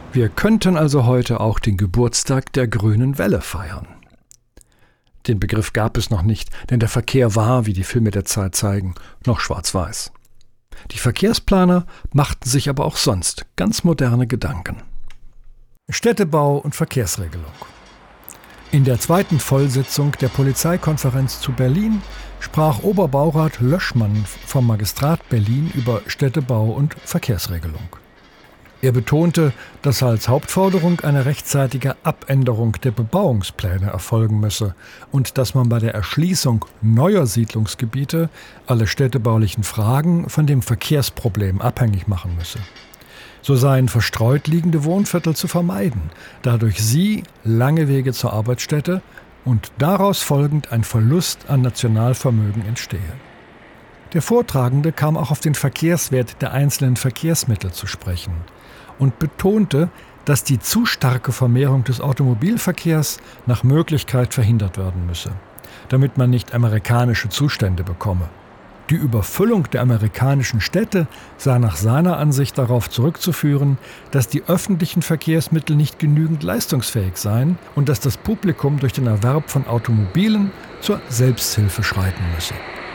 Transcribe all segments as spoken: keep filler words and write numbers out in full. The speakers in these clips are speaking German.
Wir könnten also heute auch den Geburtstag der grünen Welle feiern. Den Begriff gab es noch nicht, denn der Verkehr war, wie die Filme der Zeit zeigen, noch schwarz-weiß. Die Verkehrsplaner machten sich aber auch sonst ganz moderne Gedanken. Städtebau und Verkehrsregelung. In der zweiten Vollsitzung der Polizeikonferenz zu Berlin sprach Oberbaurat Löschmann vom Magistrat Berlin über Städtebau und Verkehrsregelung. Er betonte, dass als Hauptforderung eine rechtzeitige Abänderung der Bebauungspläne erfolgen müsse und dass man bei der Erschließung neuer Siedlungsgebiete alle städtebaulichen Fragen von dem Verkehrsproblem abhängig machen müsse. So seien verstreut liegende Wohnviertel zu vermeiden, da durch sie lange Wege zur Arbeitsstätte und daraus folgend ein Verlust an Nationalvermögen entstehe. Der Vortragende kam auch auf den Verkehrswert der einzelnen Verkehrsmittel zu sprechen und betonte, dass die zu starke Vermehrung des Automobilverkehrs nach Möglichkeit verhindert werden müsse, damit man nicht amerikanische Zustände bekomme. Die Überfüllung der amerikanischen Städte sei nach seiner Ansicht darauf zurückzuführen, dass die öffentlichen Verkehrsmittel nicht genügend leistungsfähig seien und dass das Publikum durch den Erwerb von Automobilen zur Selbsthilfe schreiten müsse.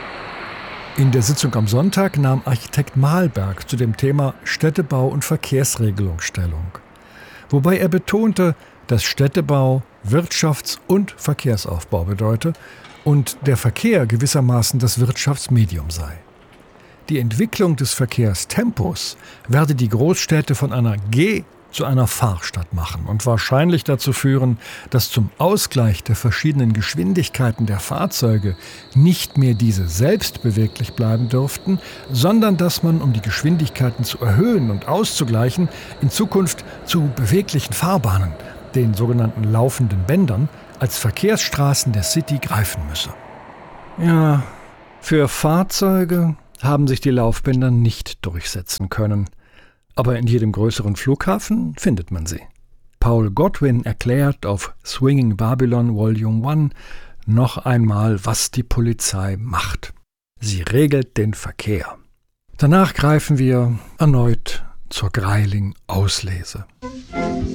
In der Sitzung am Sonntag nahm Architekt Mahlberg zu dem Thema Städtebau und Verkehrsregelung Stellung, wobei er betonte, dass Städtebau Wirtschafts- und Verkehrsaufbau bedeute und der Verkehr gewissermaßen das Wirtschaftsmedium sei. Die Entwicklung des Verkehrstempos werde die Großstädte von einer Geh- zu einer Fahrstadt machen und wahrscheinlich dazu führen, dass zum Ausgleich der verschiedenen Geschwindigkeiten der Fahrzeuge nicht mehr diese selbst beweglich bleiben dürften, sondern dass man, um die Geschwindigkeiten zu erhöhen und auszugleichen, in Zukunft zu beweglichen Fahrbahnen, den sogenannten laufenden Bändern, als Verkehrsstraßen der City greifen müsse. Ja, für Fahrzeuge haben sich die Laufbänder nicht durchsetzen können. Aber in jedem größeren Flughafen findet man sie. Paul Godwin erklärt auf Swinging Babylon Volume eins noch einmal, was die Polizei macht. Sie regelt den Verkehr. Danach greifen wir erneut zur Greiling-Auslese.